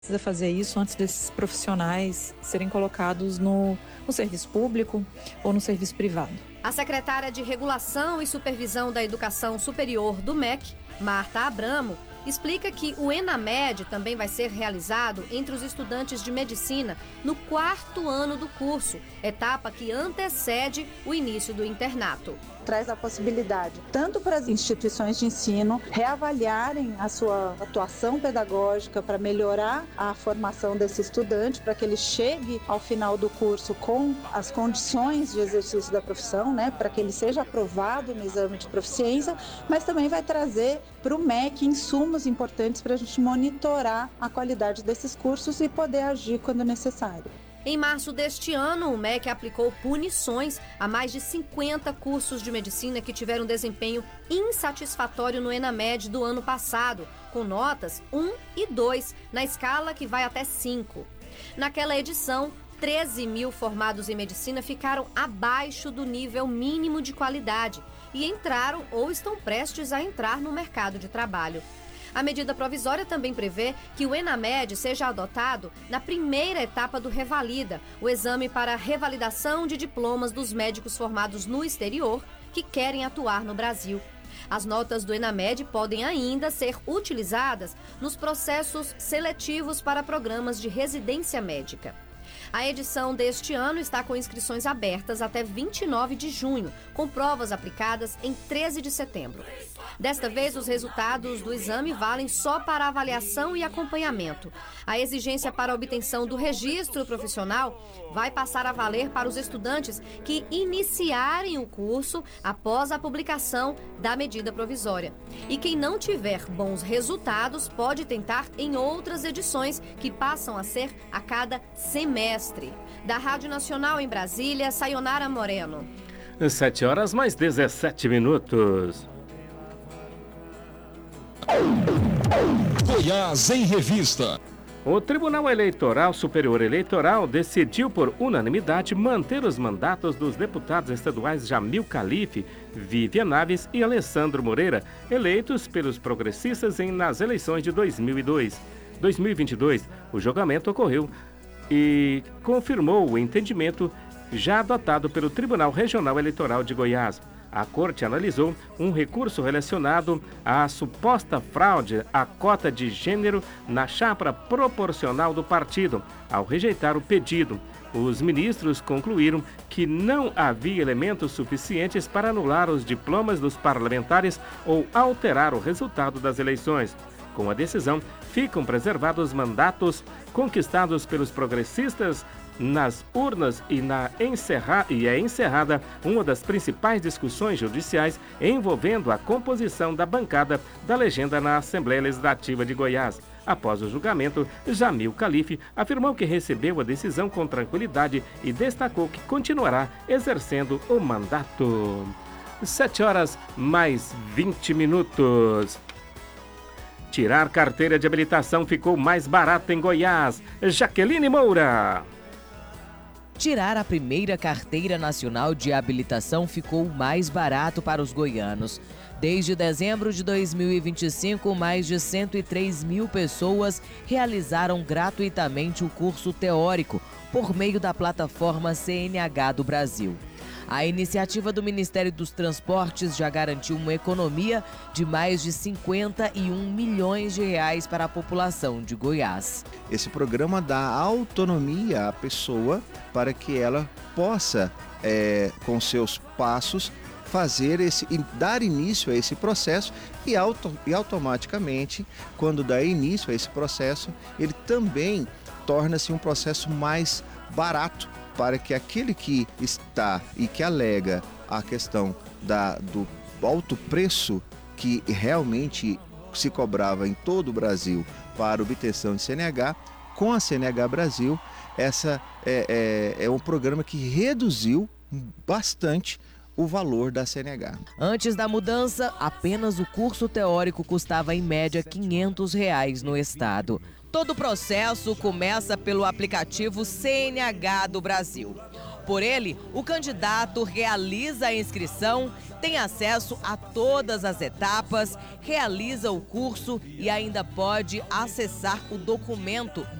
Precisa fazer isso antes desses profissionais serem colocados no serviço público ou no serviço privado. A secretária de Regulação e Supervisão da Educação Superior do MEC, Marta Abramo, explica que o ENAMED também vai ser realizado entre os estudantes de medicina no 4º ano do curso, etapa que antecede o início do internato. Traz a possibilidade, tanto para as instituições de ensino, reavaliarem a sua atuação pedagógica para melhorar a formação desse estudante, para que ele chegue ao final do curso com as condições de exercício da profissão, para que ele seja aprovado no exame de proficiência, mas também vai trazer para o MEC insumos importantes para a gente monitorar a qualidade desses cursos e poder agir quando necessário. Em março deste ano, o MEC aplicou punições a mais de 50 cursos de medicina que tiveram desempenho insatisfatório no ENAMED do ano passado, com notas 1 e 2, na escala que vai até 5. Naquela edição, 13 mil formados em medicina ficaram abaixo do nível mínimo de qualidade e entraram ou estão prestes a entrar no mercado de trabalho. A medida provisória também prevê que o ENAMED seja adotado na primeira etapa do Revalida, o exame para revalidação de diplomas dos médicos formados no exterior que querem atuar no Brasil. As notas do ENAMED podem ainda ser utilizadas nos processos seletivos para programas de residência médica. A edição deste ano está com inscrições abertas até 29 de junho, com provas aplicadas em 13 de setembro. Desta vez, os resultados do exame valem só para avaliação e acompanhamento. A exigência para a obtenção do registro profissional vai passar a valer para os estudantes que iniciarem o curso após a publicação da medida provisória. E quem não tiver bons resultados pode tentar em outras edições, que passam a ser a cada semestre. Da Rádio Nacional em Brasília, Sayonara Moreno. 7h mais 17 minutos. Goiás em Revista. O Tribunal Eleitoral Superior Eleitoral decidiu por unanimidade manter os mandatos dos deputados estaduais Jamil Calife, Vivian Naves e Alessandro Moreira, eleitos pelos progressistas nas eleições de 2022. O julgamento ocorreu e confirmou o entendimento já adotado pelo Tribunal Regional Eleitoral de Goiás. A Corte analisou um recurso relacionado à suposta fraude à cota de gênero na chapa proporcional do partido. Ao rejeitar o pedido, os ministros concluíram que não havia elementos suficientes para anular os diplomas dos parlamentares ou alterar o resultado das eleições. Com a decisão, ficam preservados os mandatos conquistados pelos progressistas nas urnas e é encerrada uma das principais discussões judiciais envolvendo a composição da bancada da legenda na Assembleia Legislativa de Goiás. Após o julgamento, Jamil Calife afirmou que recebeu a decisão com tranquilidade e destacou que continuará exercendo o mandato. 7h mais 20 minutos. Tirar carteira de habilitação ficou mais barato em Goiás. Jaqueline Moura. Tirar a primeira carteira nacional de habilitação ficou mais barato para os goianos. Desde dezembro de 2025, mais de 103 mil pessoas realizaram gratuitamente o curso teórico por meio da plataforma CNH do Brasil. A iniciativa do Ministério dos Transportes já garantiu uma economia de mais de 51 milhões de reais para a população de Goiás. Esse programa dá autonomia à pessoa para que ela possa, com seus passos, dar início a esse processo e automaticamente, quando dá início a esse processo, ele também torna-se um processo mais barato, para que aquele que está e que alega a questão do alto preço que realmente se cobrava em todo o Brasil para obtenção de CNH, com a CNH Brasil, essa é um programa que reduziu bastante o valor da CNH. Antes da mudança, apenas o curso teórico custava em média R$ 500 no estado. Todo o processo começa pelo aplicativo CNH do Brasil. por ele, o candidato realiza a inscrição, tem acesso a todas as etapas, realiza o curso e ainda pode acessar o documento